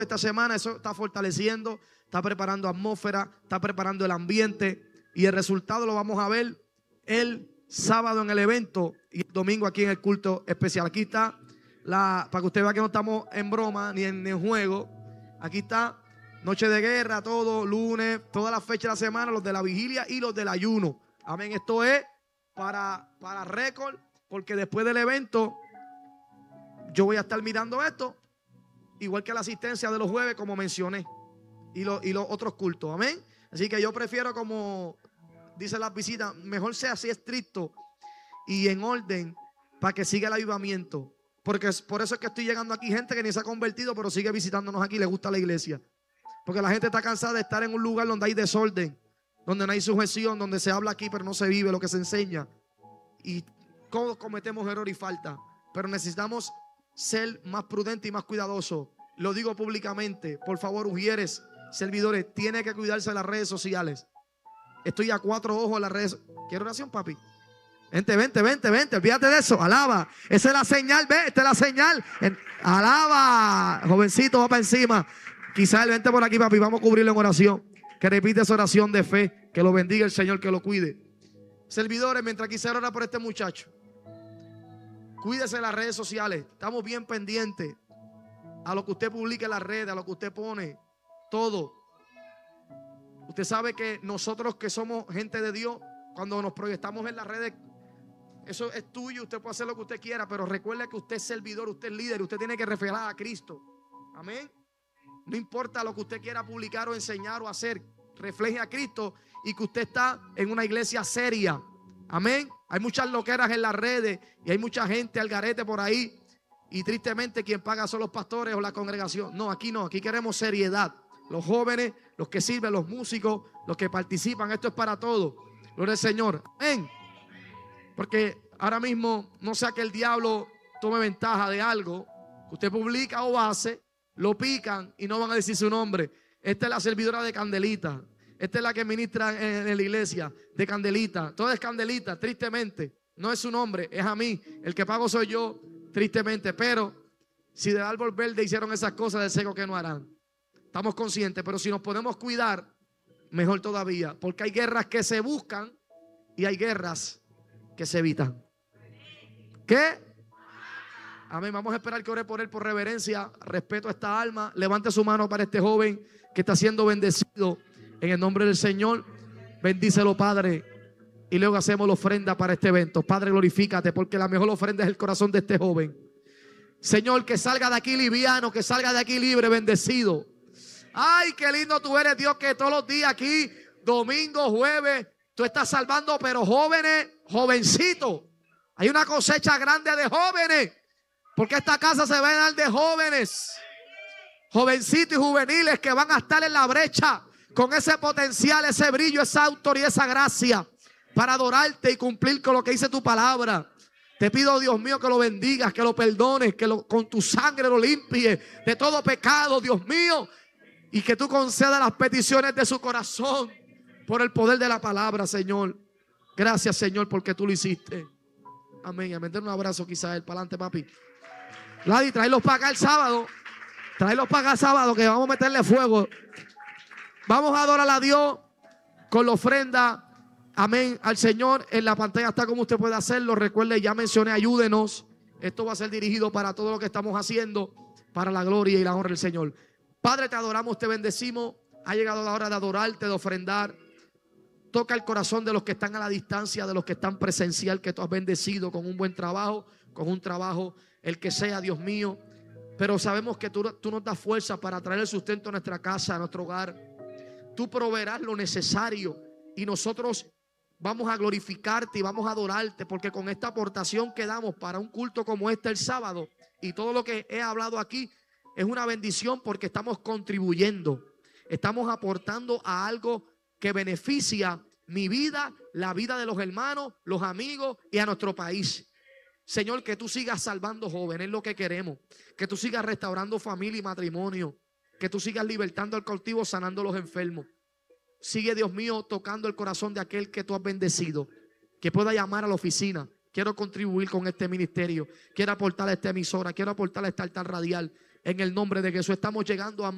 esta semana, eso está fortaleciendo, está preparando atmósfera, está preparando el ambiente y el resultado lo vamos a ver el sábado en el evento y el domingo aquí en el culto especial. Aquí está, para que usted vea que no estamos en broma ni en juego. Aquí está noche de guerra, todo, lunes, todas las fechas de la semana, los de la vigilia y los del ayuno. Amén, esto es para récord, porque después del evento yo voy a estar mirando esto, igual que la asistencia de los jueves, como mencioné, y los otros cultos, amén. Así que yo prefiero, como dice las visitas, mejor sea así estricto y en orden para que siga el avivamiento. Porque por eso es que estoy llegando aquí, gente que ni se ha convertido, pero sigue visitándonos aquí, le gusta la iglesia. Porque la gente está cansada de estar en un lugar donde hay desorden, donde no hay sujeción, donde se habla aquí pero no se vive lo que se enseña. Y todos cometemos error y falta, pero necesitamos ser más prudentes y más cuidadosos. Lo digo públicamente, por favor, ujieres, servidores, tiene que cuidarse de las redes sociales. Estoy a 4 ojos en las redes. ¿Quiere oración, papi? Vente, olvídate de eso, alaba. Esa es la señal, ve, esta es la señal. Alaba, jovencito, va para encima. Quizás él vente por aquí, papi, vamos a cubrirlo en oración. Que repite esa oración de fe, que lo bendiga el Señor, que lo cuide. Servidores, mientras quisiera orar por este muchacho, cuídese de las redes sociales. Estamos bien pendientes a lo que usted publica en las redes, a lo que usted pone, todo. Usted sabe que nosotros que somos gente de Dios, cuando nos proyectamos en las redes, eso es tuyo, usted puede hacer lo que usted quiera, pero recuerde que usted es servidor, usted es líder, usted tiene que reflejar a Cristo. Amén. No importa lo que usted quiera publicar o enseñar o hacer, refleje a Cristo y que usted está en una iglesia seria. Amén. Hay muchas loqueras en las redes y hay mucha gente al garete por ahí. Y tristemente quien paga son los pastores o la congregación. No, aquí queremos seriedad. Los jóvenes, los que sirven, los músicos, los que participan. Esto es para todos. Gloria al Señor. Amén. Porque ahora mismo no sea que el diablo tome ventaja de algo que usted publica o hace, lo pican y no van a decir su nombre. Esta es la servidora de Candelita. Esta es la que ministra en la iglesia de Candelita. Todo es Candelita, tristemente. No es su nombre, es a mí. El que pago soy yo, tristemente. Pero si del árbol verde hicieron esas cosas, de seco que no harán. Estamos conscientes, pero si nos podemos cuidar, mejor todavía. Porque hay guerras que se buscan y hay guerras que se evitan. ¿Qué? Amén. Vamos a esperar que ore por él por reverencia, respeto a esta alma. Levante su mano para este joven que está siendo bendecido en el nombre del Señor. Bendícelo, Padre. Y luego hacemos la ofrenda para este evento. Padre, glorifícate, porque la mejor ofrenda es el corazón de este joven. Señor, que salga de aquí liviano, que salga de aquí libre, bendecido. Ay, qué lindo tú eres, Dios, que todos los días aquí, domingo, jueves, tú estás salvando, pero jóvenes, jovencitos. Hay una cosecha grande de jóvenes, porque esta casa se va a llenar de jóvenes, jovencitos y juveniles que van a estar en la brecha con ese potencial, ese brillo, esa autoridad, esa gracia para adorarte y cumplir con lo que dice tu palabra. Te pido, Dios mío, que lo bendigas, que lo perdones, que con tu sangre lo limpies de todo pecado, Dios mío, y que tú concedas las peticiones de su corazón por el poder de la palabra, Señor. Gracias, Señor, porque tú lo hiciste. Amén. Amén. Den un abrazo quizá él. Para adelante, papi. Ladi, tráelos para acá el sábado. Tráelos para acá el sábado, que vamos a meterle fuego. Vamos a adorar a Dios con la ofrenda. Amén. Al Señor. En la pantalla está como usted puede hacerlo. Recuerde, ya mencioné, ayúdenos. Esto va a ser dirigido para todo lo que estamos haciendo, para la gloria y la honra del Señor. Padre, te adoramos, te bendecimos. Ha llegado la hora de adorarte, de ofrendar. Toca el corazón de los que están a la distancia, de los que están presencial, que tú has bendecido con un buen trabajo, con un trabajo, el que sea, Dios mío. Pero sabemos que tú nos das fuerza para traer el sustento a nuestra casa, a nuestro hogar. Tú proveerás lo necesario y nosotros vamos a glorificarte y vamos a adorarte, porque con esta aportación que damos para un culto como este el sábado y todo lo que he hablado aquí es una bendición, porque estamos contribuyendo, estamos aportando a algo que beneficia mi vida, la vida de los hermanos, los amigos y a nuestro país. Señor, que tú sigas salvando jóvenes, es lo que queremos. Que tú sigas restaurando familia y matrimonio. Que tú sigas libertando al cautivo, sanando a los enfermos. Sigue, Dios mío, tocando el corazón de aquel que tú has bendecido, que pueda llamar a la oficina. Quiero contribuir con este ministerio. Quiero aportar a esta emisora. Quiero aportar a este altar radial. En el nombre de Jesús estamos llegando a